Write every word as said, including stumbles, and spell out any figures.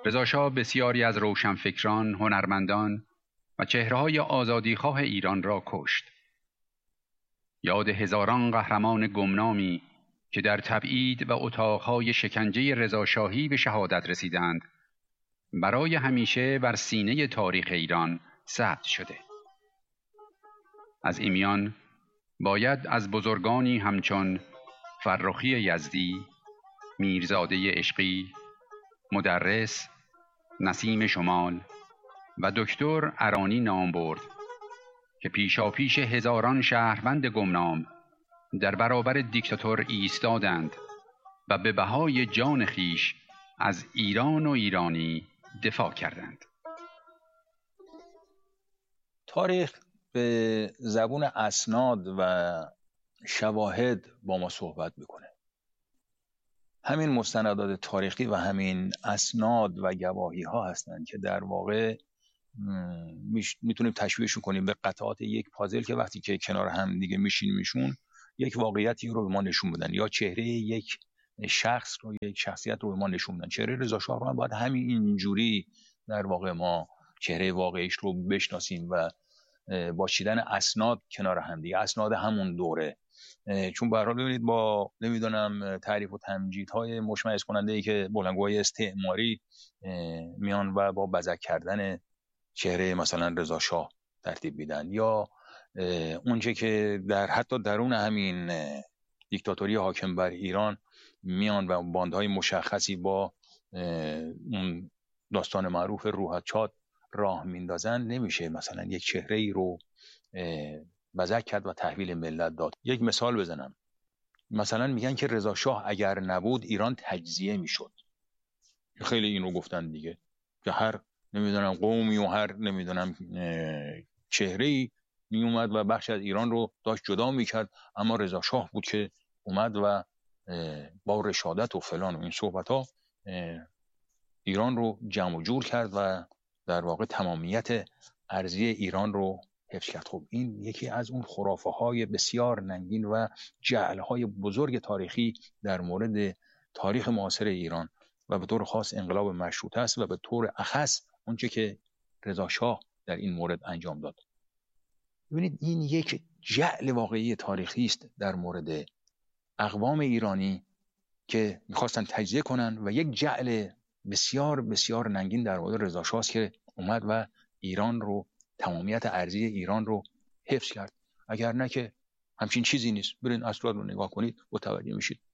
رضا شاه بسیاری از روشنفکران، هنرمندان و چهره‌های آزادیخواه ایران را کشت. یاد هزاران قهرمان گمنامی که در تبعید و اتاقهای شکنجه رضاشاهی به شهادت رسیدند، برای همیشه بر سینه تاریخ ایران ثبت شده. از این میان باید از بزرگانی همچون فرخی یزدی، میرزاده عشقی، مدرس، نسیم شمال و دکتر ارانی نام برد که پیشاپیش هزاران شهروند گمنام در برابر دیکتاتور ایستادند و به بهای جان خیش از ایران و ایرانی دفاع کردند. تاریخ به زبون اسناد و شواهد با ما صحبت میکنه. همین مستندات تاریخی و همین اسناد و گواهی ها هستند که در واقع میتونیم تشبیهشون کنیم به قطعات یک پازل که وقتی که کنار هم دیگه میشینیمشون یک واقعیتی رو به ما نشون بدن، یا چهره یک شخص رو، یک شخصیت رو به ما نشون بدن. چهره رضا شاه رو هم باید همین اینجوری در واقع ما چهره واقعیش رو بشناسیم و با چیدن اسناد کنار هم دیگه، اسناد همون دوره. چون به هر حال ببینید با نمیدونم تعریف و تمجیدهای مشمئز کننده ای که بلندگوهای استعماری میان و با بزک کردن چهره مثلا رضا شاه ترتیب میدن، یا اونچه که در حتی درون همین دیکتاتوری حاکم بر ایران میان و باندهای مشخصی با اون داستان معروف روح چاد راه میندازن، نمیشه مثلا یک چهره ای رو بزک کرد و تحویل ملت داد. یک مثال بزنم، مثلا میگن که رضا شاه اگر نبود ایران تجزیه میشد. خیلی این رو گفتن دیگه، که هر نمیدونم قومی و هر نمیدونم چهره ای می اومد و بخش از ایران رو داشت جدا میکرد، اما رضا شاه بود که اومد و با رشادت و فلان و این صحبت ها ایران رو جمع و جور کرد و در واقع تمامیت ارضی ایران رو حفظ کرد. خب این یکی از اون خرافه های بسیار ننگین و جعل های بزرگ تاریخی در مورد تاریخ معاصر ایران و به طور خاص انقلاب مشروطه است و به طور اخص اونچه که رضا شاه در این مورد انجام داد. ببینید این یک جعل واقعی تاریخی است در مورد اقوام ایرانی که میخواستن تجزیه کنن و یک جعل بسیار بسیار ننگین در مورد رضا شاه است که اومد و ایران رو، تمامیت ارضی ایران رو حفظ کرد. اگر نه که همچین چیزی نیست. برین اسناد رو نگاه کنید متوجه میشید.